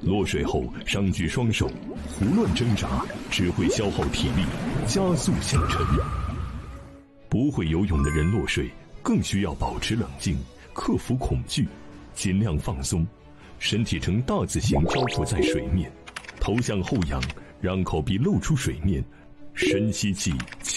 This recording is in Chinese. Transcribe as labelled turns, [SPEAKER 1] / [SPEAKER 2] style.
[SPEAKER 1] 落水后上举双手，胡乱挣扎只会消耗体力，加速下沉。不会游泳的人落水更需要保持冷静，克服恐惧，尽量放松，身体呈大字形漂浮在水面，头向后仰，让口鼻露出水面，深吸气。